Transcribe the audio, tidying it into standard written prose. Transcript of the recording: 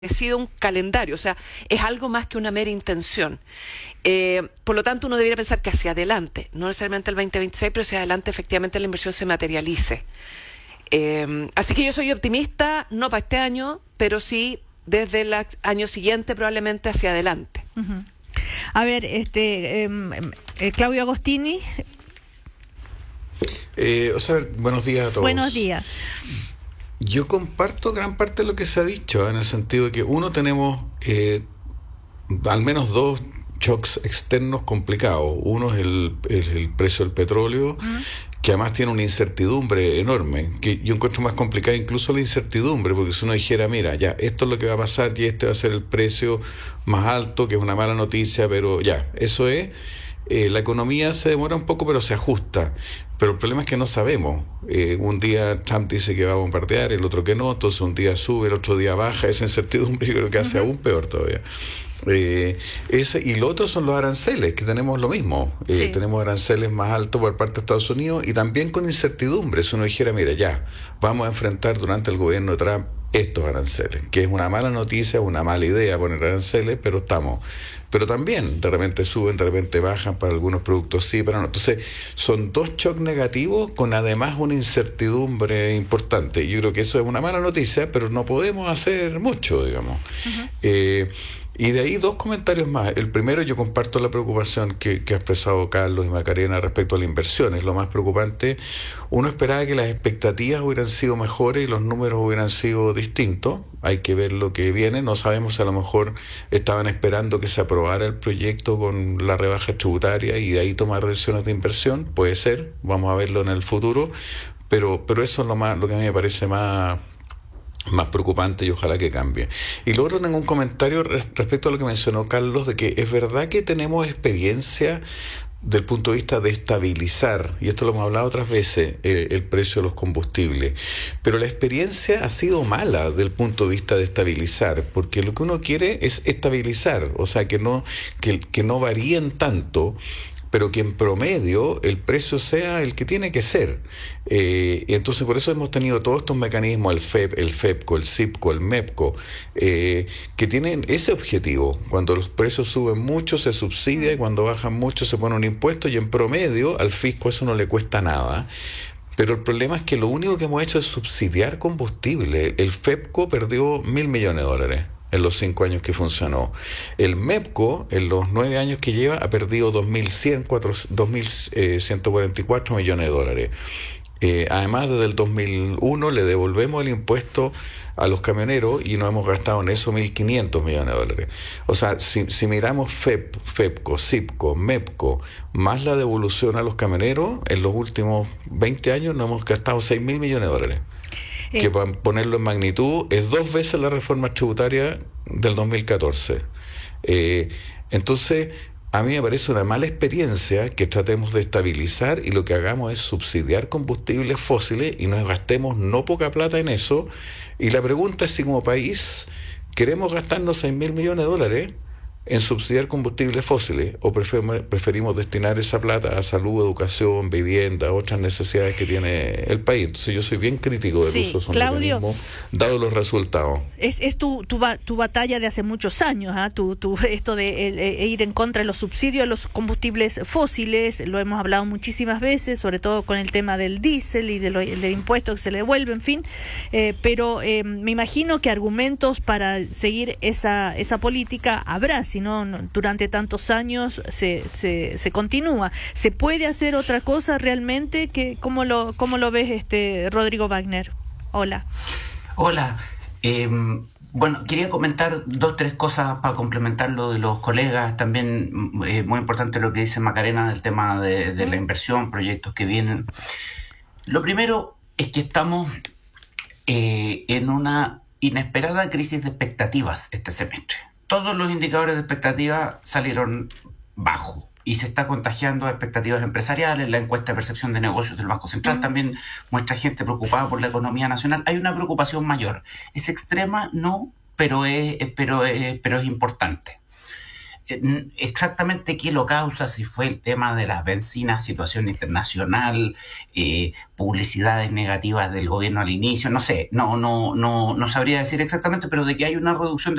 sido un calendario, o sea, es algo más que una mera intención. Por lo tanto, uno debería pensar que hacia adelante, no necesariamente el 2026, pero hacia adelante efectivamente la inversión se materialice. Así que yo soy optimista, no para este año, pero sí desde el año siguiente probablemente hacia adelante. Uh-huh. A ver, Claudio Agostini. Buenos días a todos. Buenos días. Yo comparto gran parte de lo que se ha dicho, en el sentido de que tenemos al menos dos shocks externos complicados. Uno es el precio del petróleo, que además tiene una incertidumbre enorme, que yo encuentro más complicada incluso la incertidumbre, porque si uno dijera, mira, ya, esto es lo que va a pasar y este va a ser el precio más alto, que es una mala noticia, pero ya, eso es. La economía se demora un poco, pero se ajusta. Pero el problema es que no sabemos. Un día Trump dice que va a bombardear, el otro que no, entonces un día sube, el otro día baja. Esa incertidumbre yo creo que hace aún peor todavía. Y lo otro son los aranceles, que tenemos lo mismo. Sí. Tenemos aranceles más altos por parte de Estados Unidos y también con incertidumbre. Si uno dijera, mira, ya, vamos a enfrentar durante el gobierno de Trump estos aranceles, que es una mala noticia, una mala idea poner aranceles, pero estamos. Pero también, de repente suben, de repente bajan, para algunos productos sí, para no. Entonces, son dos shocks negativos con además una incertidumbre importante. Yo creo que eso es una mala noticia, pero no podemos hacer mucho, digamos. Y de ahí dos comentarios más. El primero, yo comparto la preocupación que ha expresado Carlos y Macarena respecto a la inversión. Es lo más preocupante. Uno esperaba que las expectativas hubieran sido mejores y los números hubieran sido distintos. Hay que ver lo que viene. No sabemos si a lo mejor estaban esperando que se aprobara el proyecto con la rebaja tributaria y de ahí tomar decisiones de inversión. Puede ser. Vamos a verlo en el futuro. Pero eso es lo que a mí me parece más preocupante y ojalá que cambie. Y luego tengo un comentario respecto a lo que mencionó Carlos, de que es verdad que tenemos experiencia del punto de vista de estabilizar, y esto lo hemos hablado otras veces, el precio de los combustibles, pero la experiencia ha sido mala del punto de vista de estabilizar, porque lo que uno quiere es estabilizar, o sea, que no varíen tanto, pero que en promedio el precio sea el que tiene que ser. Y entonces por eso hemos tenido todos estos mecanismos, el FEP, el FEPCO, el CIPCO, el MEPCO, que tienen ese objetivo. Cuando los precios suben mucho se subsidia y cuando bajan mucho se pone un impuesto y en promedio al fisco eso no le cuesta nada. Pero el problema es que lo único que hemos hecho es subsidiar combustible. El FEPCO perdió $1.000 millones en los 5 años que funcionó. El MEPCO, en los 9 años que lleva, ha perdido 2.144 millones de dólares. Además, desde el 2001 le devolvemos el impuesto a los camioneros y no hemos gastado en eso 1.500 millones de dólares. O sea, si miramos FEPCO, CIPCO, MEPCO, más la devolución a los camioneros, en los últimos 20 años no hemos gastado 6.000 millones de dólares. Que para ponerlo en magnitud es 2 veces la reforma tributaria del 2014. Entonces, a mí me parece una mala experiencia que tratemos de estabilizar y lo que hagamos es subsidiar combustibles fósiles y nos gastemos no poca plata en eso. Y la pregunta es si como país queremos gastarnos 6.000 millones de dólares en subsidiar combustibles fósiles o preferimos destinar esa plata a salud, educación, vivienda, otras necesidades que tiene el país. Entonces yo soy bien crítico del uso de esos mecanismos, dado los resultados. Es tu batalla de hace muchos años, esto de ir en contra de los subsidios a los combustibles fósiles. Lo hemos hablado muchísimas veces, sobre todo con el tema del diésel y del impuesto que se le devuelve, en fin. Pero me imagino que argumentos para seguir esa política habrá, si no durante tantos años se continúa. ¿Se puede hacer otra cosa realmente? ¿Cómo lo ves, Rodrigo Wagner? Hola. Hola. Bueno, quería comentar 2-3 cosas para complementar lo de los colegas. También muy importante lo que dice Macarena del tema de la inversión, proyectos que vienen. Lo primero es que estamos en una inesperada crisis de expectativas este semestre. Todos los indicadores de expectativas salieron bajos y se está contagiando a expectativas empresariales. La encuesta de percepción de negocios del Banco Central también muestra gente preocupada por la economía nacional. Hay una preocupación mayor. Es extrema, no, pero es importante. exactamente qué lo causa, si fue el tema de las bencinas, situación internacional, publicidades negativas del gobierno al inicio, no sé, no sabría decir exactamente, pero de que hay una reducción de